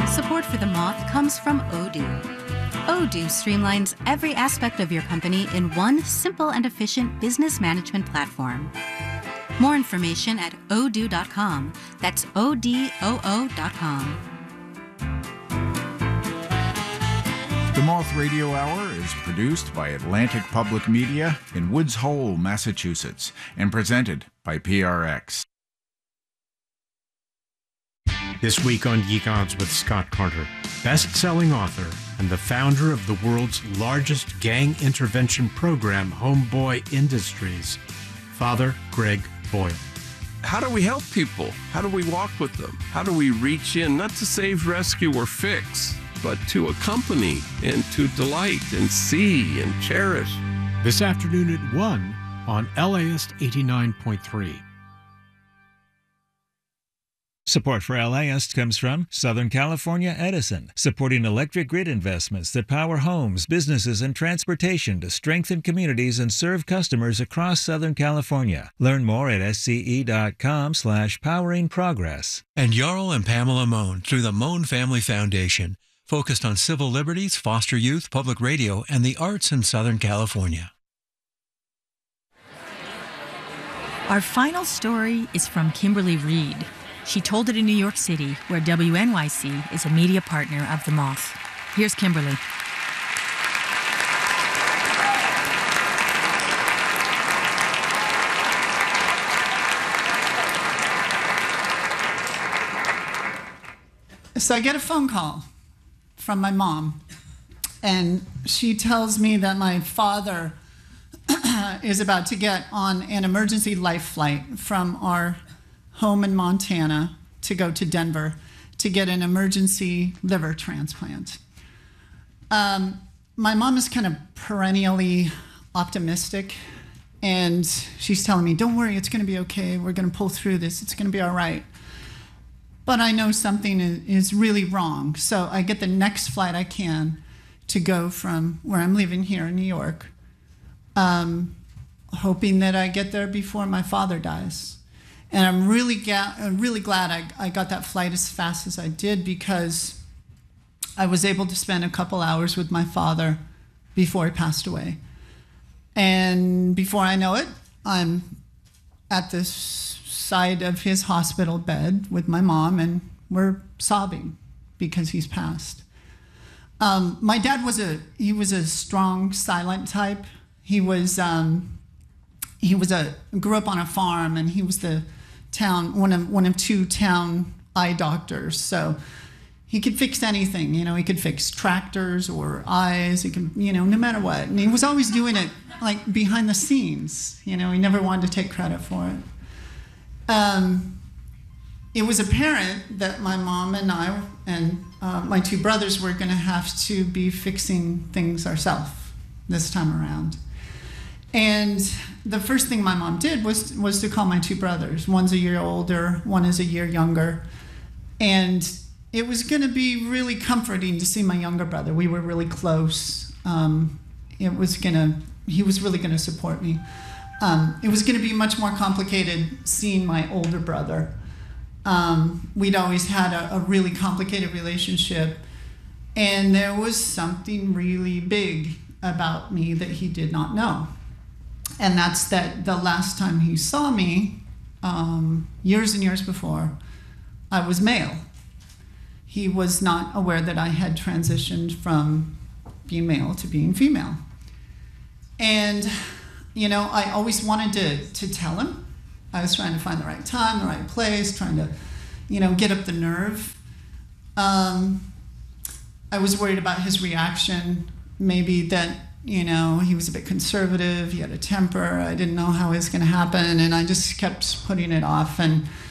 Support for The Moth comes from Odoo. Odoo streamlines every aspect of your company in one simple and efficient business management platform. More information at odoo.com. That's ODOO.com. The Moth Radio Hour is produced by Atlantic Public Media in Woods Hole, Massachusetts, and presented by PRX. This week on Geek Odds with Scott Carter, best-selling author and the founder of the world's largest gang intervention program, Homeboy Industries, Father Greg Boyle. How do we help people? How do we walk with them? How do we reach in, not to save, rescue, or fix, but to accompany and to delight and see and cherish? This afternoon at 1 on LAist 89.3. Support for LAist comes from Southern California Edison, supporting electric grid investments that power homes, businesses, and transportation to strengthen communities and serve customers across Southern California. Learn more at sce.com/poweringprogress. And Jarl and Pamela Mohn through the Mohn Family Foundation, focused on civil liberties, foster youth, public radio, and the arts in Southern California. Our final story is from Kimberly Reed. She told it in New York City, where WNYC is a media partner of The Moth. Here's Kimberly. So I get a phone call from my mom, and she tells me that my father is about to get on an emergency life flight from our home in Montana to go to Denver to get an emergency liver transplant. My mom is kind of perennially optimistic, and she's telling me, don't worry, it's going to be okay. We're going to pull through this. It's going to be all right. But I know something is really wrong. So I get the next flight I can to go from where I'm living here in New York, hoping that I get there before my father dies. And I'm really glad I got that flight as fast as I did, because I was able to spend a couple hours with my father before he passed away. And before I know it, I'm at the side of his hospital bed with my mom, and we're sobbing because he's passed. My dad was a strong, silent type. He grew up on a farm, and he was one of two town eye doctors. So he could fix anything, he could fix tractors or eyes, he could, no matter what. And he was always doing it like behind the scenes, he never wanted to take credit for it. It was apparent that my mom and I and my two brothers were going to have to be fixing things ourselves this time around. And the first thing my mom did was to call my two brothers. One's a year older, one is a year younger. And it was going to be really comforting to see my younger brother. We were really close. He was really going to support me. It was going to be much more complicated seeing my older brother. We'd always had a really complicated relationship, and there was something really big about me that he did not know. And that's that the last time he saw me, years and years before, I was male. He was not aware that I had transitioned from being male to being female. And, I always wanted to tell him. I was trying to find the right time, the right place, trying to, get up the nerve. I was worried about his reaction, maybe that, he was a bit conservative, he had a temper, I didn't know how it was going to happen, and I just kept putting it off. And